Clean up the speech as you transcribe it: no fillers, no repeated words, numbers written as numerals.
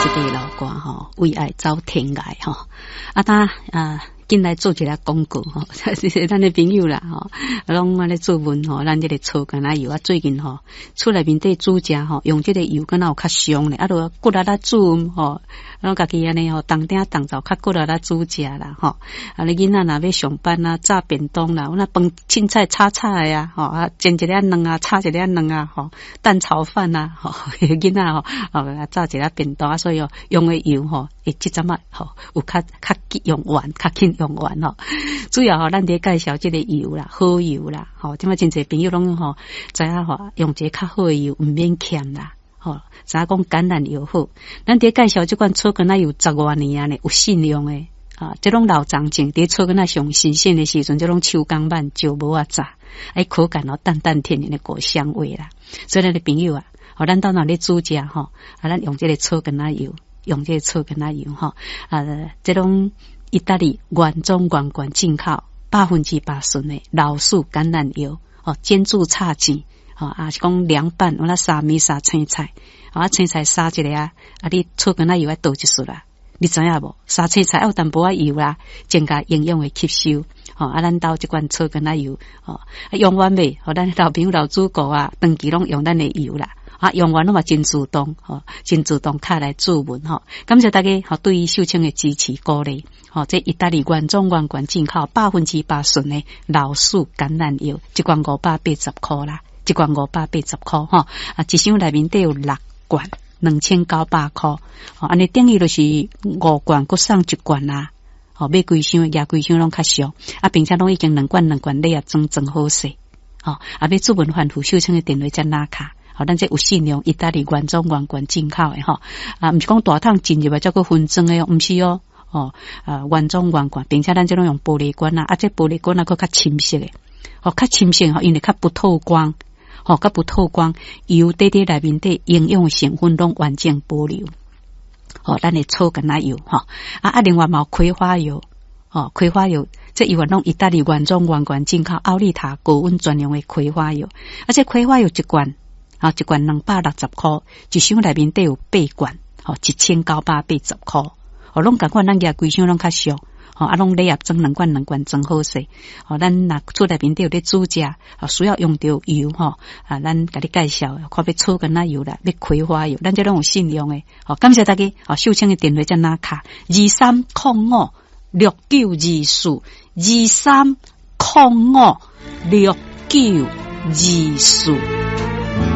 这个老歌吼，为爱走天涯吼，进来做一个广告吼，是咱的朋友啦吼，拢安尼做文吼，咱这个草橄榄油啊，最近吼厝内面底煮食吼，用这个油敢若有较香咧，就骨力啦煮吼，咱家己安尼吼，当顶当灶较骨力啦煮食啦吼，你囡仔若要上班啊，炸便当啦，那饭凊彩炒菜啊，吼煎一粒蛋啊，炒一粒蛋啊，吼蛋炒饭啊，吼囡仔吼炸一粒便当，所以用的油吼，即阵啊吼有较用完，较紧用完吼。主要吼，咱伫介绍即个油啦，好油啦，吼，即马真侪朋友拢吼知影吼，用一个较好的油，毋免欠啦。吼，知影讲橄榄油好，咱伫介绍即款草橄榄油10多年啊呢，有信用诶。即种老长情，伫草橄榄上新鲜诶时阵，即种手工慢就无啊炸，口感淡淡甜甜诶果香味啦。所以咱的朋友啊，咱到哪里煮食吼，咱用即个草橄榄油，用即个草橄榄油吼，即种意大利原装原罐进口80%纯诶老树橄榄油，煎煮炒煎。是讲凉拌，我那沙米沙青菜，青菜沙一个你草橄榄油要倒一束啦，你知影无？沙青菜要淡薄仔油啦，增加营养的吸收。咱兜这款草橄榄油，用完未？咱老朋友老主顾啊，长期拢用咱的油啦。用完了嘛，真自动，真自动卡来注文吼。感谢大家对于秀清的支持鼓励。这意大利原装原罐进口80%纯的老树橄榄油，一罐580块啦。一罐580块吼，一箱内面都有6罐，2900块。安尼等于就是5罐，佮送1罐啦。买规箱，压规箱拢较俗，并且拢已经2罐你也装好势。要做文反复秀清的电话再拿卡。咱这有信用，意大利原装原罐进口的吼，毋是讲大桶进入来才个分装的哦，毋是哦，原装原罐，并且咱这种用玻璃罐啊，这玻璃罐佫较深色的，较深色因为较不透光。较不透光，油底内面的营养成分拢完整保留。咱的草橄榄油另外嘛有葵花油，葵花油这油拢意大利原装原罐进口奥利塔高温专用的葵花油，这葵花油一罐260块，一箱内面都有8罐，1980块。拢共款咱家规箱拢较俗。拢礼盒装2罐装好势。咱若厝内面都有咧煮食，需要用到油咱甲你介绍，看要草橄榄油啦，要葵花油，咱这拢有信用诶。感谢大家，秀清的电话在哪卡？23056924，23056924。